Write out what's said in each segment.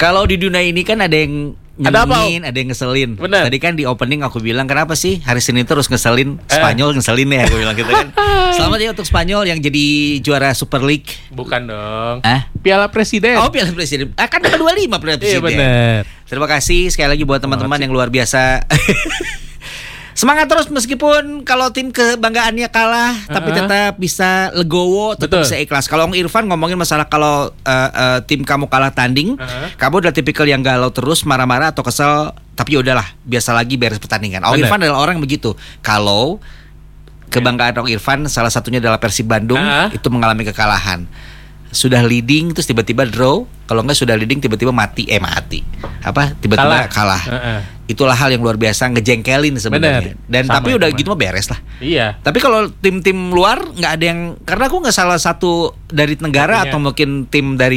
Kalau di dunia ini kan ada yang nyenengin, ada yang ngeselin. Bener. Tadi kan di opening aku bilang, kenapa sih hari Senin terus ngeselin? Spanyol ngeselin ya, aku bilang gitu kan. Selamat ya untuk Spanyol yang jadi juara Super League. Bukan dong. Piala Presiden. Oh, Piala Presiden. Kan ada 25 Piala Presiden. Iya benar. Terima kasih sekali lagi buat teman-teman yang luar biasa. Semangat terus meskipun kalau tim kebanggaannya kalah, tapi tetap bisa legowo, tetap bisa ikhlas. Kalau Irfan ngomongin masalah kalau tim kamu kalah tanding, kamu udah tipikal yang galau terus, marah-marah atau kesel, tapi udahlah, biasa lagi beres pertandingan. Irfan adalah orang yang begitu. Kalau kebanggaan Irfan salah satunya adalah Persib Bandung itu mengalami kekalahan. Sudah leading terus tiba-tiba draw, kalau enggak sudah leading tiba-tiba mati. Tiba-tiba kalah. Itulah hal yang luar biasa, ngejengkelin sebenarnya. Dan tapi udah gitu mah beres lah. Iya. Tapi kalau tim-tim luar nggak ada yang, karena aku nggak salah satu dari negara atau mungkin tim dari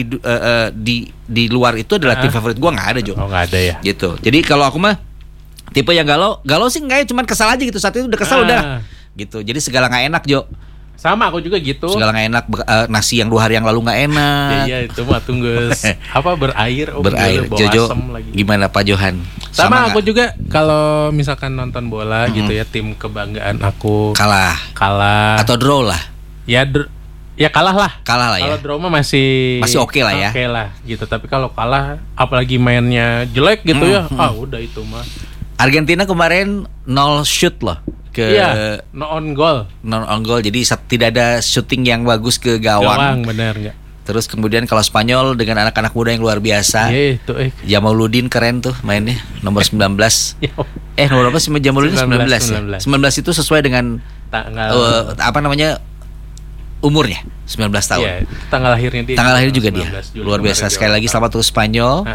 di luar itu adalah tim favorit gue, nggak ada Jo. Oh nggak ada ya. Gitu. Jadi kalau aku mah tipe yang galau sih enggak ya, cuman kesal aja gitu. Saat itu udah kesal udah. Gitu. Jadi segala nggak enak Jo. Sama aku juga gitu. Segala nggak enak, nasi yang 2 hari yang lalu nggak enak. Iya itu mah tunggu berair. Berair. Jojo lagi. Gimana Pak Johan? Sama aku juga kalau misalkan nonton bola gitu ya, tim kebanggaan aku kalah atau draw lah. Ya kalah lah ya. Kalau draw mah masih oke lah ya. Oke lah gitu. Tapi kalau kalah apalagi mainnya jelek gitu ya, udah itu mah. Argentina kemarin 0 shoot loh. No on goal. Jadi tidak ada shooting yang bagus ke gawang. Bener nggak? Terus kemudian kalau Spanyol dengan anak-anak muda yang luar biasa. Iya itu. Jamaludin keren tuh mainnya, nomor 19. Nomor berapa sih Jamaludin? 19 itu sesuai dengan tanggal umurnya 19 tahun. Iya, tanggal lahirnya dia. Tanggal lahir juga dia. Luar biasa. Sekali lagi selamat untuk Spanyol.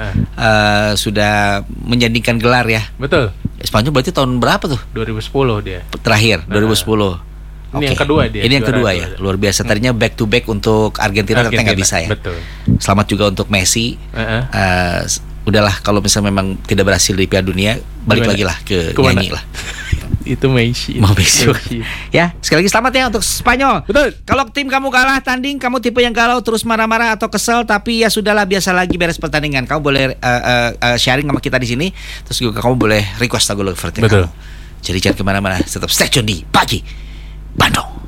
Sudah menjadikan gelar ya. Betul. Spanyol berarti tahun berapa tuh? 2010 dia. Terakhir 2010. Ini yang kedua dia. Ini yang kedua ya. Luar biasa. Tadinya back to back untuk Argentina ternyata nggak bisa ya. Betul. Selamat juga untuk Messi. Udahlah kalau misalnya memang tidak berhasil di Piala Dunia, balik lagi lah ke nyanyi lah. Itu Messi. Ya, sekali lagi selamat ya untuk Spanyol. Betul. Kalau tim kamu kalah tanding, kamu tipe yang galau terus marah-marah atau kesel, tapi ya sudahlah, biasa lagi beres pertandingan. Kamu boleh sharing sama kita di sini. Terus juga kamu boleh request lagu-lagu favorit kamu. Jadi jangan kemana-mana, tetap stay tune di Pagi Bandung.